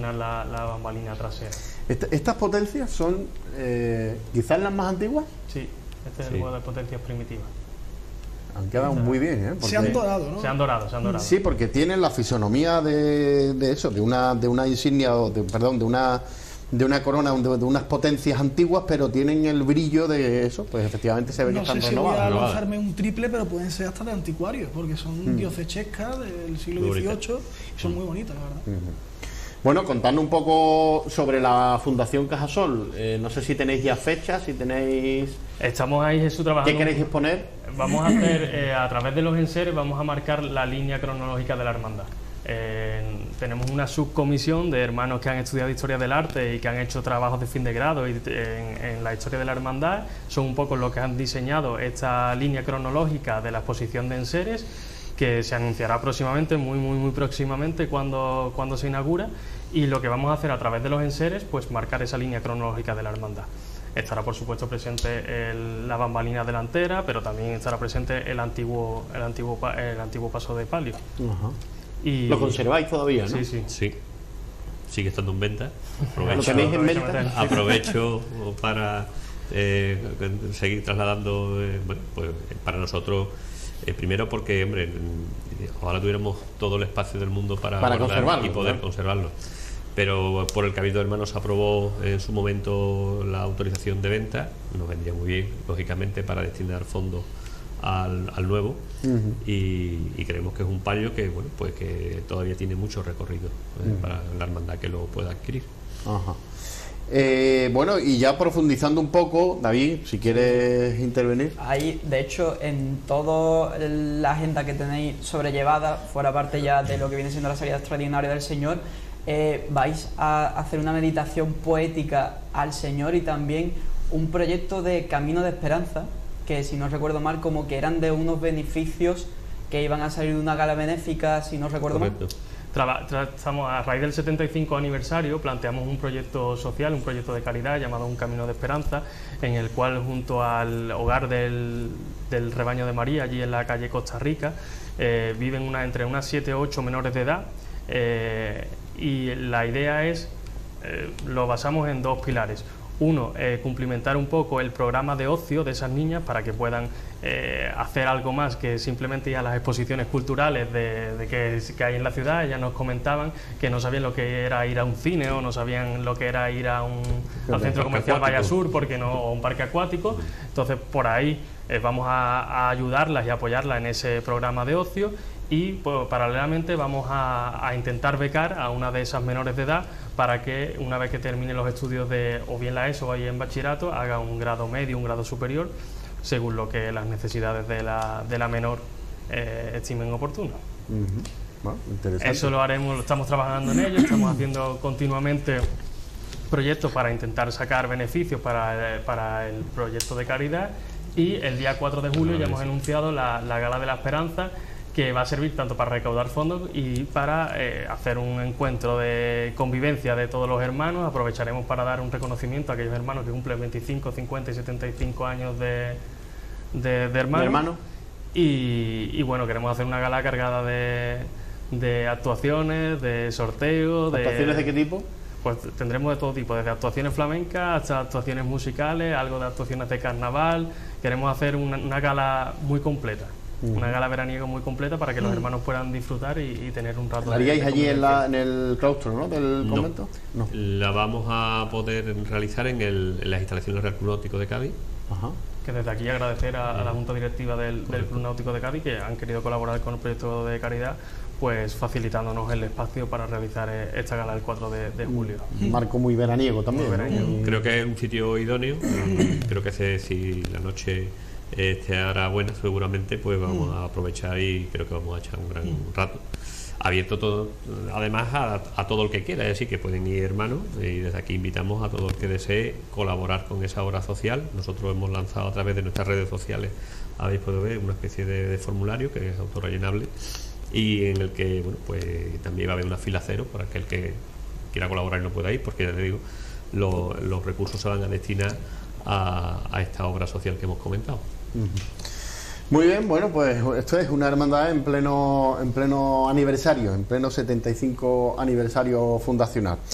llenar la bambalina trasera. ¿Estas potencias son quizás las más antiguas? Sí, este es el juego de potencias primitivas. Han quedado muy bien, ¿eh? Se han dorado, ¿no? Se han dorado. Sí, porque tienen la fisonomía de eso, de una insignia, de una corona, de unas potencias antiguas, pero tienen el brillo de eso, pues efectivamente se ve que están renovadas. No sé si voy a lanzarme un triple, pero pueden ser hasta de anticuarios, porque son dioses chescas del siglo XVIII y son muy bonitas, la verdad. Bueno, contando un poco sobre la Fundación Cajasol, no sé si tenéis ya fechas, si tenéis... Estamos ahí, Jesús, trabajando. ¿Qué queréis exponer? Vamos a hacer, a través de los enseres, vamos a marcar la línea cronológica de la hermandad. Tenemos una subcomisión de hermanos que han estudiado historia del arte y que han hecho trabajos de fin de grado en la historia de la hermandad. Son un poco los que han diseñado esta línea cronológica de la exposición de enseres, que se anunciará próximamente, muy próximamente, cuando se inaugura. Y lo que vamos a hacer a través de los enseres, pues marcar esa línea cronológica de la hermandad. Estará por supuesto presente la bambalina delantera, pero también estará presente el antiguo paso de palio. Y ¿lo conserváis todavía, no? Sí. Sigue estando en venta. ¿Lo tenéis en venta? Aprovecho para seguir trasladando, bueno, pues para nosotros, primero porque, hombre, ojalá tuviéramos todo el espacio del mundo para conservarlo y poder conservarlo. Pero por el Cabildo de Hermanos se aprobó en su momento la autorización de venta. Nos vendría muy bien, lógicamente, para destinar fondos al nuevo. Y creemos que es un palio que, bueno, pues que todavía tiene mucho recorrido para la hermandad que lo pueda adquirir. Bueno, y ya profundizando un poco, David, si quieres intervenir. Ahí, de hecho, en toda la agenda que tenéis sobrellevada, fuera parte ya de lo que viene siendo la salida extraordinaria del Señor, vais a hacer una meditación poética al Señor y también un proyecto de Camino de Esperanza, que si no recuerdo mal, como que eran de unos beneficios que iban a salir de una gala benéfica, si no recuerdo mal. Estamos a raíz del 75 aniversario, planteamos un proyecto social, un proyecto de caridad llamado Un Camino de Esperanza, en el cual junto al hogar del Rebaño de María, allí en la calle Costa Rica, viven entre unas 7 o 8 menores de edad, y la idea es, lo basamos en dos pilares. Uno, cumplimentar un poco el programa de ocio de esas niñas para que puedan hacer algo más que simplemente ir a las exposiciones culturales que hay en la ciudad. Ellas nos comentaban que no sabían lo que era ir a un cine o no sabían lo que era ir al centro comercial Valle Sur, o un parque acuático. Entonces, por ahí vamos a ayudarlas y apoyarlas en ese programa de ocio. Y pues, paralelamente vamos a intentar becar a una de esas menores de edad para que una vez que termine los estudios de o bien la ESO o en bachillerato haga un grado medio, un grado superior, según lo que las necesidades de la menor estimen oportuno. Bueno, interesante. Eso lo haremos, lo estamos trabajando en ello, estamos haciendo continuamente proyectos para intentar sacar beneficios para el proyecto de caridad, y el día 4 de julio ya hemos anunciado la Gala de la Esperanza, que va a servir tanto para recaudar fondos y para hacer un encuentro de convivencia de todos los hermanos. Aprovecharemos para dar un reconocimiento a aquellos hermanos que cumplen 25, 50 y 75 años de hermanos. Y bueno, queremos hacer una gala cargada de actuaciones, de sorteos. ¿Actuaciones de qué tipo? Pues tendremos de todo tipo, desde actuaciones flamencas hasta actuaciones musicales, algo de actuaciones de carnaval. Queremos hacer una gala muy completa. Una gala veraniega muy completa para que los hermanos puedan disfrutar y tener un rato. ¿La haríais allí en el claustro, ¿no?, del convento? No. La vamos a poder realizar en las instalaciones del Club Náutico de Cádiz. Que desde aquí agradecer a la Junta Directiva del Club Náutico de Cádiz, que han querido colaborar con el proyecto de caridad, pues facilitándonos el espacio para realizar esta gala el 4 de julio. Un marco muy veraniego también. Muy veraniego. Creo que es un sitio idóneo. Creo que si la noche hará buena, seguramente pues vamos a aprovechar y creo que vamos a echar un gran rato. Abierto todo, además a todo el que quiera, es decir, que pueden ir hermanos, y desde aquí invitamos a todo el que desee colaborar con esa obra social. Nosotros hemos lanzado a través de nuestras redes sociales, habéis podido ver, una especie de formulario que es autorrellenable y en el que, bueno, pues también va a haber una fila cero para aquel que quiera colaborar y no pueda ir, porque ya te digo, los recursos se van a destinar a esta obra social que hemos comentado. Muy bien, bueno, pues esto es una hermandad en pleno aniversario, en pleno 75 aniversario fundacional.